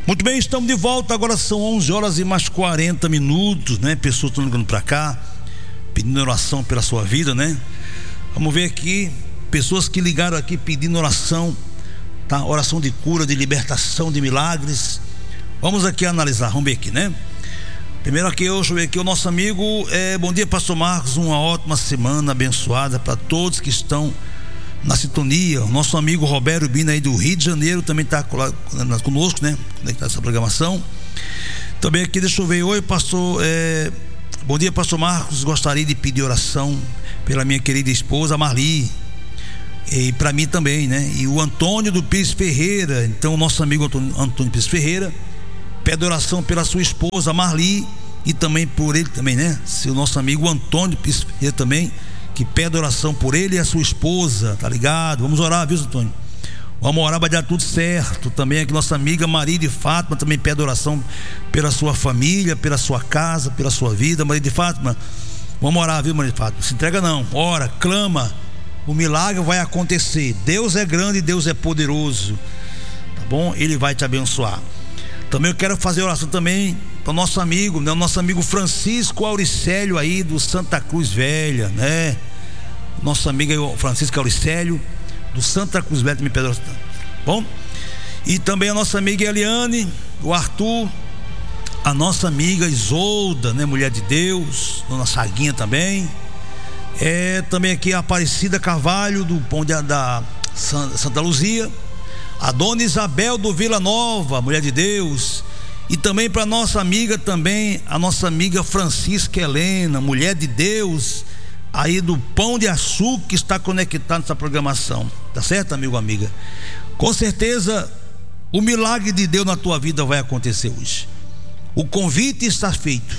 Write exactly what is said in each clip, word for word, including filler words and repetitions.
Muito bem, estamos de volta. Agora são onze horas e mais quarenta minutos, né? Pessoas estão ligando para cá, pedindo oração pela sua vida, né? Vamos ver aqui, pessoas que ligaram aqui pedindo oração, tá? Oração de cura, de libertação, de milagres. Vamos aqui analisar, vamos ver aqui, né? Primeiro aqui, eu, deixa eu ver aqui, o nosso amigo, é, bom dia, pastor Marcos, uma ótima semana abençoada para todos que estão na sintonia. O nosso amigo Roberto Bina aí do Rio de Janeiro também está conosco, né? Conectado essa programação. Também aqui, deixa eu ver, oi pastor, é, bom dia pastor Marcos, gostaria de pedir oração pela minha querida esposa Marli, e para mim também, né? E o Antônio do Pires Ferreira, então o nosso amigo Antônio, Antônio Pires Ferreira pede oração pela sua esposa Marli e também por ele também, né? Seu nosso amigo Antônio Pires Ferreira também, que pede oração por ele e a sua esposa, tá ligado? Vamos orar, viu, Antônio? Vamos orar, vai dar tudo certo. Também aqui nossa amiga Maria de Fátima também pede oração pela sua família, pela sua casa, pela sua vida. Maria de Fátima, vamos orar, viu, Maria de Fátima? Se entrega não, ora, clama, o milagre vai acontecer. Deus é grande, Deus é poderoso, tá bom? Ele vai te abençoar. Também eu quero fazer oração também para o nosso amigo, né? O nosso amigo Francisco Auricélio aí do Santa Cruz Velha, né? Nosso amigo Francisco Auricélio do Santa Cruz Velha também pede oração, bom? E também a nossa amiga Eliane, o Arthur, a nossa amiga Isolda, né? Mulher de Deus, dona Saguinha também, é, também aqui a Aparecida Carvalho do Pão de, da Santa Luzia, a dona Isabel do Vila Nova, mulher de Deus, e também para nossa amiga também, a nossa amiga Francisca Helena, mulher de Deus, aí do Pão de Açúcar, que está conectado nessa programação, tá certo, amigo, amiga? Com certeza o milagre de Deus na tua vida vai acontecer hoje. O convite está feito.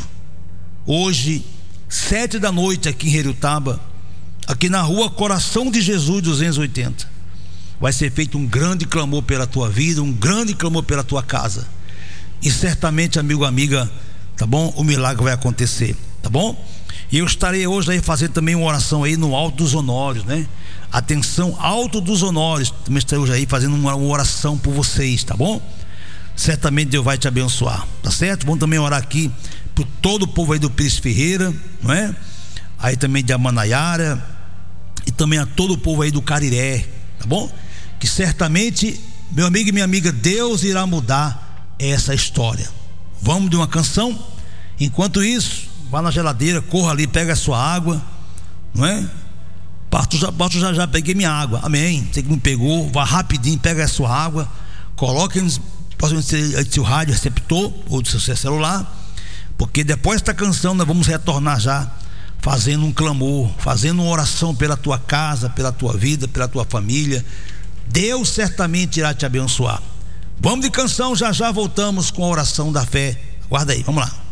Hoje, sete da noite aqui em Heriotaba, aqui na rua Coração de Jesus duzentos e oitenta, vai ser feito um grande clamor pela tua vida, um grande clamor pela tua casa. E certamente, amigo, amiga, tá bom? O milagre vai acontecer, tá bom? E eu estarei hoje aí fazendo também uma oração aí no Alto dos Honórios, né? Atenção, Alto dos Honórios, também estarei hoje aí fazendo uma, uma oração por vocês, tá bom? Certamente Deus vai te abençoar, tá certo? Vamos também orar aqui por todo o povo aí do Pires Ferreira, não é? Aí também de Amanaiara, e também a todo o povo aí do Cariré, tá bom? Que certamente, meu amigo e minha amiga, Deus irá mudar essa história. Vamos de uma canção. Enquanto isso, vá na geladeira, corra ali, pega a sua água, não é? Parto já, parto já, já peguei minha água, amém. Você que não pegou, vá rapidinho, pega a sua água, coloque no seu rádio receptor ou do seu celular, porque depois desta canção nós vamos retornar já fazendo um clamor, fazendo uma oração pela tua casa, pela tua vida, pela tua família. Deus certamente irá te abençoar. Vamos de canção, já já voltamos com a oração da fé. Guarda aí, vamos lá.